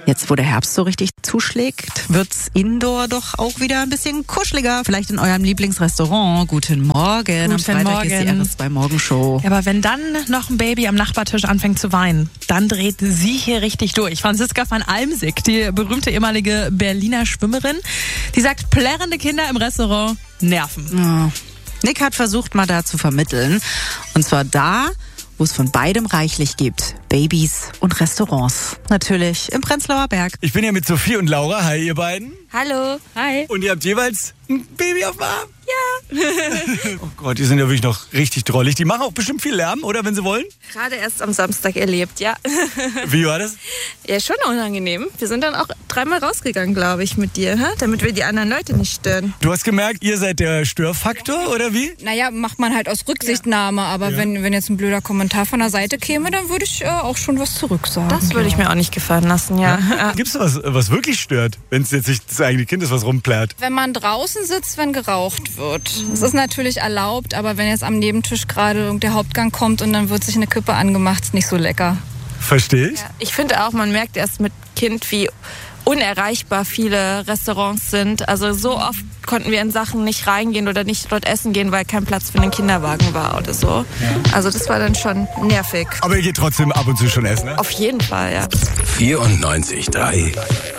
Jetzt, wo der Herbst so richtig zuschlägt, wird's indoor doch auch wieder ein bisschen kuscheliger. Vielleicht in eurem Lieblingsrestaurant. Guten Morgen. Am Freitag ist die RS2 Morgenshow. Ja, aber wenn dann noch ein Baby am Nachbartisch anfängt zu weinen, dann dreht sie hier richtig durch. Franziska van Almsick, die berühmte ehemalige Berliner Schwimmerin, die sagt, plärrende Kinder im Restaurant nerven. Ja. Nick hat versucht, mal da zu vermitteln. Und zwar da, wo es von beidem reichlich gibt. Babys und Restaurants. Natürlich im Prenzlauer Berg. Ich bin hier mit Sophie und Laura. Hi, ihr beiden. Hallo. Hi. Und ihr habt jeweils ein Baby auf dem Arm? Ja. Oh Gott, die sind ja wirklich noch richtig drollig. Die machen auch bestimmt viel Lärm, oder, wenn sie wollen? Gerade erst am Samstag erlebt, ja. Wie war das? Ja, schon unangenehm. Wir sind dann auch 3-mal rausgegangen, glaube ich, mit dir, damit wir die anderen Leute nicht stören. Du hast gemerkt, ihr seid der Störfaktor, oder wie? Naja, macht man halt aus Rücksichtnahme. Aber wenn jetzt ein blöder Kommentar von der Seite käme, dann würde ich auch schon was zurücksagen. Das würde ich mir auch nicht gefallen lassen, ja. Gibt's was wirklich stört, wenn es jetzt nicht das eigene Kind ist, was rumplärt? Wenn man draußen sitzt, wenn geraucht wird. Das ist natürlich erlaubt, aber wenn jetzt am Nebentisch gerade der Hauptgang kommt und dann wird sich eine Kippe angemacht, ist nicht so lecker. Verstehe ich. Ja, ich finde auch, man merkt erst mit Kind, wie unerreichbar viele Restaurants sind. Also so oft konnten wir in Sachen nicht reingehen oder nicht dort essen gehen, weil kein Platz für einen Kinderwagen war oder so. Ja. Also das war dann schon nervig. Aber ihr geht trotzdem ab und zu schon essen, ne? Auf jeden Fall, ja. 94,3